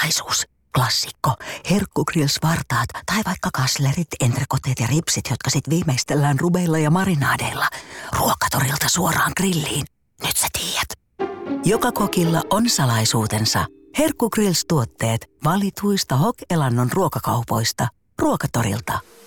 salaisuus. Klassikko. Herkkugrills-vartaat tai vaikka kaslerit, entrekoteet ja ripsit, jotka sit viimeistellään rubeilla ja marinaadeilla. Ruokatorilta suoraan grilliin. Nyt sä tiedät. Joka kokilla on salaisuutensa. Herkkugrills-tuotteet valituista Hok-elannon ruokakaupoista. Ruokatorilta.